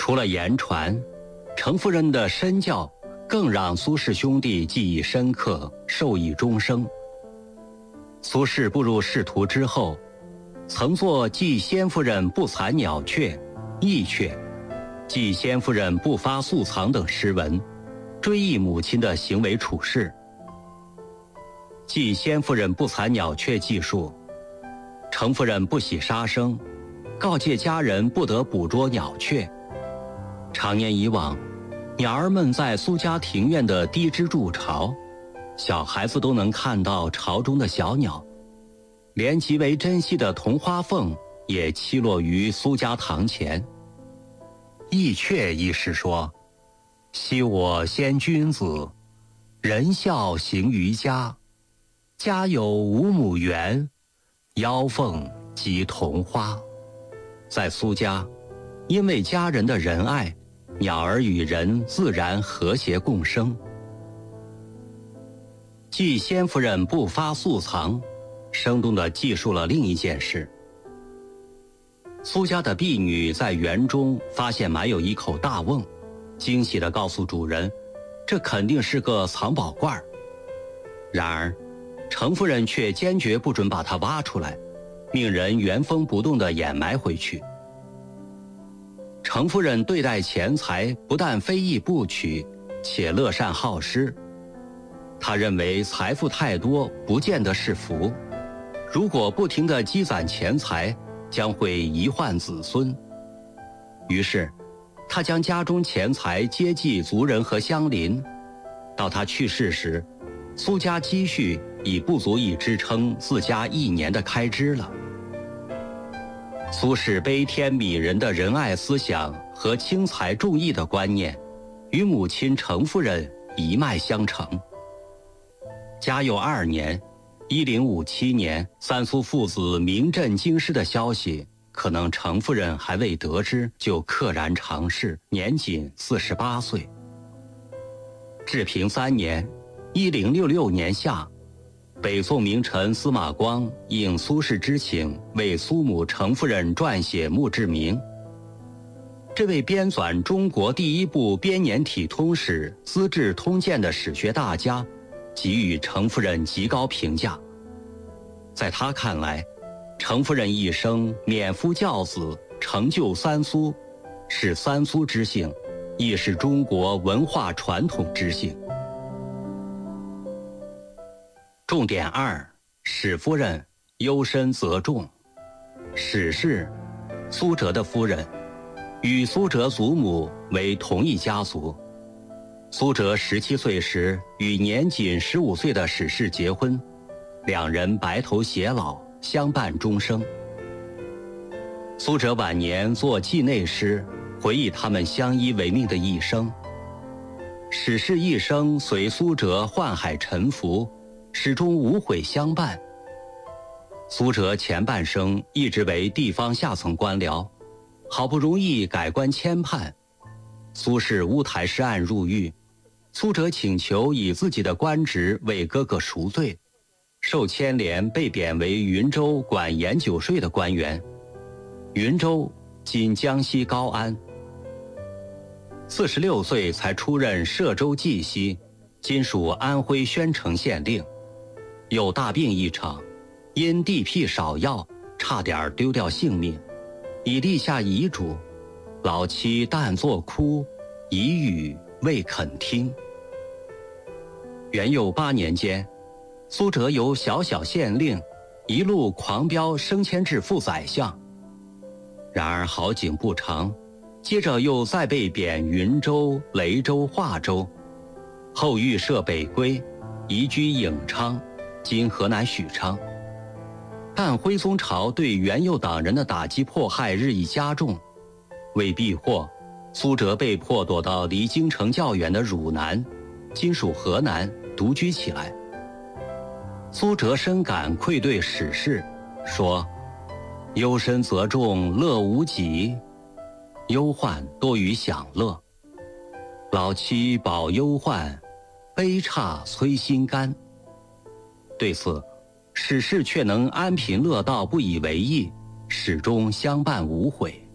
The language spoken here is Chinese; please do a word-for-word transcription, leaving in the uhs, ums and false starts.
除了言传，程夫人的身教更让苏轼兄弟记忆深刻，受益终生。苏轼步入仕途之后，曾作《记先夫人不蚕鸟雀》《义雀》《记先夫人不发素藏》等诗文，追忆母亲的行为处事。《记先夫人不蚕鸟雀》记述，程夫人不喜杀生，告诫家人不得捕捉鸟雀。长年以往，鸟儿们在苏家庭院的低枝筑巢，小孩子都能看到巢中的小鸟，连极为珍惜的铜花凤也栖落于苏家堂前。《义雀》一诗说：昔我先君子，仁孝行于家，家有五亩园，腰凤及铜花。在苏家，因为家人的仁爱，鸟儿与人自然和谐共生。记先夫人不发素藏，生动地记述了另一件事。苏家的婢女在园中发现埋有一口大瓮，惊喜地告诉主人，这肯定是个藏宝罐。然而程夫人却坚决不准把它挖出来，命人原封不动地掩埋回去。程夫人对待钱财不但非议不取，且乐善好施。她认为财富太多不见得是福，如果不停地积攒钱财，将会遗患子孙。于是她将家中钱财接济族人和乡邻。到她去世时，苏家积蓄已不足以支撑自家一年的开支了。苏轼悲天悯人的仁爱思想和轻财重义的观念，与母亲程夫人一脉相承。嘉佑二年一零五七年，三苏父子名震京师的消息，可能程夫人还未得知，就溘然长逝，年仅四十八岁。治平三年一零六六年夏，北宋名臣司马光应苏轼之请，为苏母程夫人撰写墓志铭。这位编纂中国第一部编年体通史《资治通鉴》的史学大家，给予程夫人极高评价。在他看来，程夫人一生免夫教子，成就三苏，是三苏之幸，亦是中国文化传统之幸。重点二：史夫人优身则重。史氏，苏辙的夫人，与苏辙祖母为同一家族。苏辙十七岁时与年仅十五岁的史氏结婚，两人白头偕老，相伴终生。苏辙晚年作祭内诗，回忆他们相依为命的一生。史氏一生随苏辙宦海沉浮，始终无悔相伴。苏辙前半生一直为地方下层官僚，好不容易改官迁判，苏轼乌台诗案入狱，苏辙请求以自己的官职为哥哥赎罪，受牵连被贬为云州管盐酒税的官员。云州今江西高安。四十六岁才出任歙州绩溪，今属安徽宣城县令。有大病一场，因地僻少药，差点丢掉性命，已立下遗嘱，老妻但作哭，遗语未肯听。元佑八年间，苏辙由小小县令一路狂飙升迁至副宰相。然而好景不长，接着又再被贬云州、雷州、华州，后遇赦北归，移居颍昌，今河南许昌。但徽宗朝对元佑党人的打击迫害日益加重，为避祸，苏辙被迫躲到离京城较远的汝南，今属河南，独居起来。苏辙深感愧对史氏，说：忧身则重，乐无极，忧患多于享乐。老妻饱忧患，悲姹催心肝。对此，史氏却能安贫乐道，不以为意，始终相伴无悔。